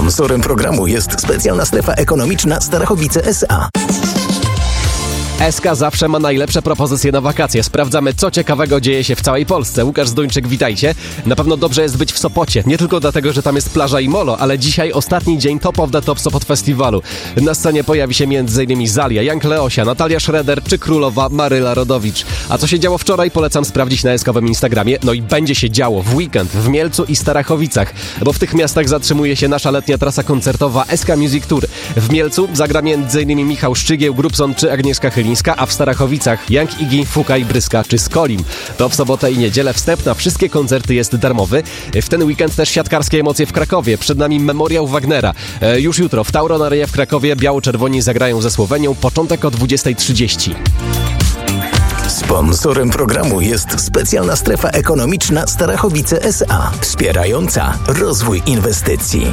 Sponsorem programu jest specjalna strefa ekonomiczna Starachowice S.A. SK zawsze ma najlepsze propozycje na wakacje. Sprawdzamy, co ciekawego dzieje się w całej Polsce. Łukasz Zduńczyk, witajcie. Na pewno dobrze jest być w Sopocie. Nie tylko dlatego, że tam jest plaża i molo, ale dzisiaj ostatni dzień Top of the Top Sopot Festiwalu. Na scenie pojawi się m.in. Zalia, Jank Leosia, Natalia Schroeder czy królowa Maryla Rodowicz. A co się działo wczoraj, polecam sprawdzić na SK-owym Instagramie. No i będzie się działo w weekend w Mielcu i Starachowicach, bo w tych miastach zatrzymuje się nasza letnia trasa koncertowa SK Music Tour. W Mielcu zagra m.in. Michał Szczygieł, Grubson czy Agnieszka Chylińska, a w Starachowicach Jank Igi, Fukaj, Bryska czy Skolim. To w sobotę i niedzielę wstęp na wszystkie koncerty jest darmowy. W ten weekend też siatkarskie emocje w Krakowie. Przed nami memoriał Wagnera. Już jutro w Tauron Arena w Krakowie biało-czerwoni zagrają ze Słowenią. Początek o 20:30. Sponsorem programu jest specjalna strefa ekonomiczna Starachowice S.A. Wspierająca rozwój inwestycji.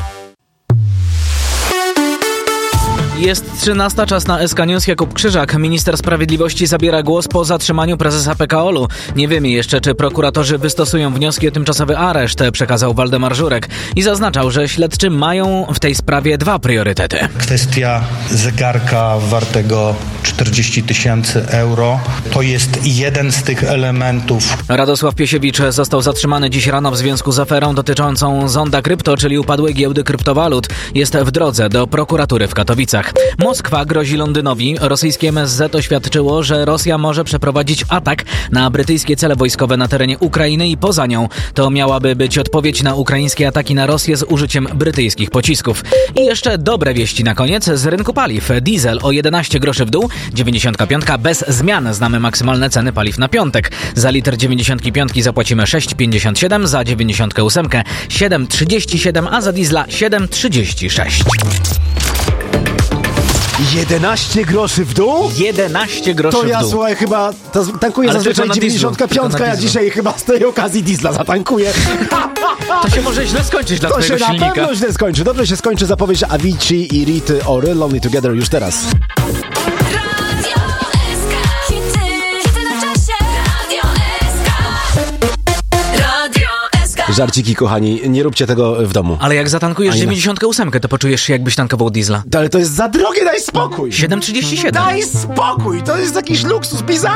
Jest 13, czas na SK News. Jakub Krzyżak. Minister Sprawiedliwości zabiera głos po zatrzymaniu prezesa PKOL-u. Nie wiemy jeszcze, czy prokuratorzy wystosują wnioski o tymczasowy areszt, przekazał Waldemar Żurek i zaznaczał, że śledczy mają w tej sprawie dwa priorytety. Kwestia zegarka wartego 40 000 euro to jest jeden z tych elementów. Radosław Piesiewicz został zatrzymany dziś rano w związku z aferą dotyczącą Zonda Krypto, czyli upadłej giełdy kryptowalut. Jest w drodze do prokuratury w Katowicach. Moskwa grozi Londynowi. Rosyjskie MSZ oświadczyło, że Rosja może przeprowadzić atak na brytyjskie cele wojskowe na terenie Ukrainy i poza nią. To miałaby być odpowiedź na ukraińskie ataki na Rosję z użyciem brytyjskich pocisków. I jeszcze dobre wieści na koniec z rynku paliw. Diesel o 11 groszy w dół, 95 bez zmian. Znamy maksymalne ceny paliw na piątek. Za litr 95 zapłacimy 6,57, za 98 7,37, a za diesla 7,36. 11 groszy w dół? 11 groszy w dół. To ja, słuchaj, chyba tankuję Ale zazwyczaj tylko na 95, dieslu. ja dzisiaj chyba z tej okazji diesla zatankuję. To się może źle skończyć dla To twojego się silnika. na pewno źle skończy. Dobrze się skończy zapowiedź Avicii i Rity Ory, Lonely Together już teraz. Żarciki, kochani, nie róbcie tego w domu. Ale jak zatankujesz 98, to poczujesz się, jakbyś tankował diesla. Ale to jest za drogie, daj spokój! 7,37. Daj spokój, to jest jakiś luksus, bizarny.